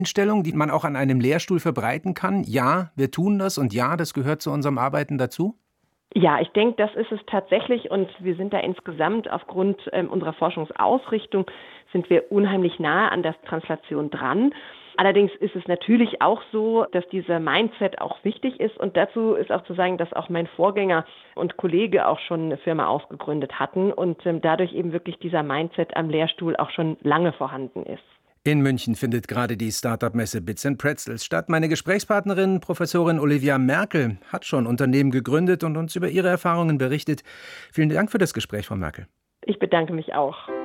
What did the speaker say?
Einstellung, die man auch an einem Lehrstuhl verbreiten kann? Ja, wir tun das und ja, das gehört zu unserem Arbeiten dazu? Ja, ich denke, das ist es tatsächlich und wir sind da insgesamt aufgrund unserer Forschungsausrichtung sind wir unheimlich nahe an der Translation dran. Allerdings ist es natürlich auch so, dass dieser Mindset auch wichtig ist und dazu ist auch zu sagen, dass auch mein Vorgänger und Kollege auch schon eine Firma ausgegründet hatten und dadurch eben wirklich dieser Mindset am Lehrstuhl auch schon lange vorhanden ist. In München findet gerade die Startup-Messe Bits and Pretzels statt. Meine Gesprächspartnerin, Professorin Olivia Merkel, hat schon Unternehmen gegründet und uns über ihre Erfahrungen berichtet. Vielen Dank für das Gespräch, Frau Merkel. Ich bedanke mich auch.